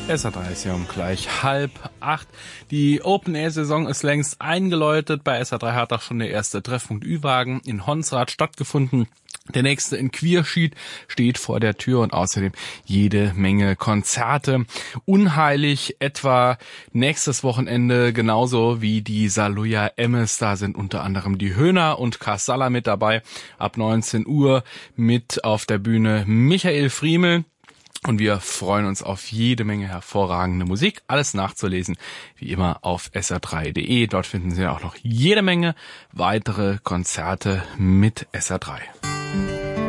SR3 ist ja um gleich 7:30. Die Open-Air-Saison ist längst eingeläutet. Bei SR3 hat auch schon der erste Treffpunkt Ü-Wagen in Honsrad stattgefunden. Der nächste in Quierschied steht vor der Tür und außerdem jede Menge Konzerte. Unheilig etwa nächstes Wochenende, genauso wie die Saluja Emmes. Da sind unter anderem die Höhner und Kassala mit dabei. Ab 19 Uhr mit auf der Bühne Michael Friemel. Und wir freuen uns auf jede Menge hervorragende Musik. Alles nachzulesen, wie immer, auf sr3.de. Dort finden Sie auch noch jede Menge weitere Konzerte mit SR3.